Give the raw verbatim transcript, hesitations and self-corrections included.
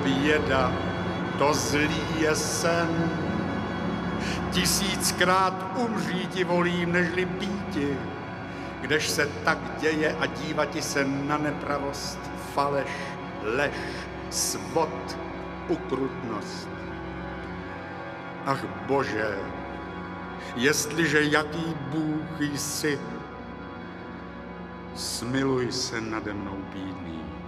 běda, to zlý je sen. Tisíckrát umřít ti volím, nežli býti, kdež se tak děje a dívati se na nepravost, faleš, lež, svod, ukrutnost. Ach Bože, jestliže jaký Bůh jsi, smiluj se nade mnou bídný.